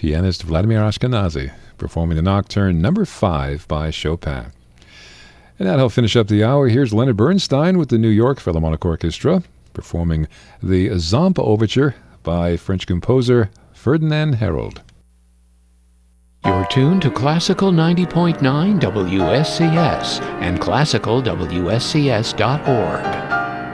pianist Vladimir Ashkenazy, performing the Nocturne No. 5 by Chopin. And that'll finish up the hour. Here's Leonard Bernstein with the New York Philharmonic Orchestra, performing the Zampa Overture by French composer Ferdinand Herold. You're tuned to Classical 90.9 WSCS and classicalwscs.org.